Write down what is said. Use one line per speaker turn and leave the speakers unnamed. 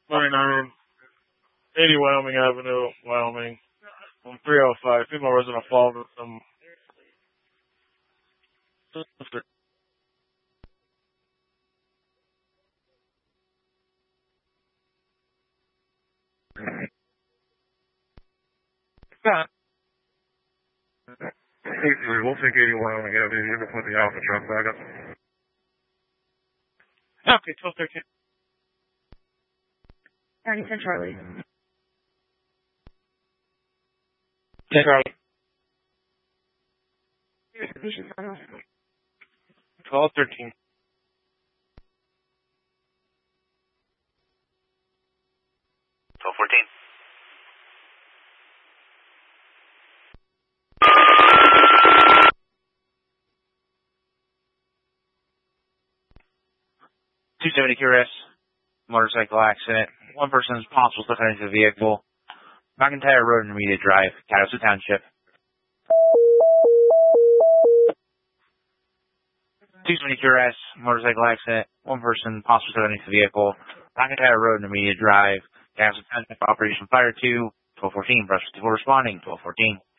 99, 80 Wyoming Avenue, Wyoming, 305. Female resident fall victim. Yeah. We'll take 80 Wyoming Avenue. You can put the Alpha truck back up. Okay, 1213.
10 Charlie.
10 Charlie. 1213.
1214.
QRS, motorcycle accident. One person is possible to enter the vehicle. McIntyre Road, Intermediate Drive, Catawissa Township. 270 QRS, motorcycle accident. One person possible to enter the vehicle. McIntyre Road, Intermediate Drive, Catawissa Township. Operation Fire 2, 1214. Brush 2 responding, 1214.